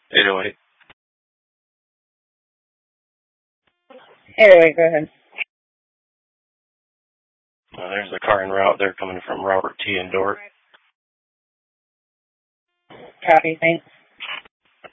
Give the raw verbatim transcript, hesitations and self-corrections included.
eight oh eight. eight oh eight, go ahead. Uh, there's the car en route. They're coming from Robert T. and Dort. Copy, thanks.